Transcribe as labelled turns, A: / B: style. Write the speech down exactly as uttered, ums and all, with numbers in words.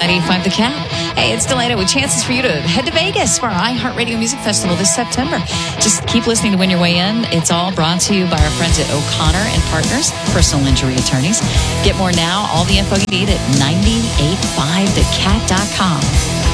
A: ninety-five The Cat. Hey, it's Delana with chances for you to head to Vegas for our iHeartRadio Music Festival this September. Just keep listening to Win Your Way In. It's all brought to you by our friends at O'Connor and Partners, personal injury attorneys. Get more now, all the info you need at nine eight five the cat dot com.